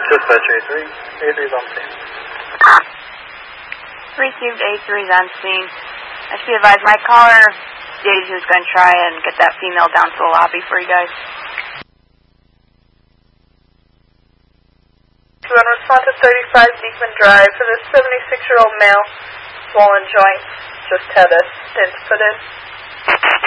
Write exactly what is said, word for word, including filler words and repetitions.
Dispatch A three, A three's on scene. three cubed A three's on scene. I should be advised, my caller stated he was going to try and get that female down to the lobby for you guys. You want to respond to thirty-five Beekman Drive for this seventy-six-year-old male, swollen joints, just had a stent put in.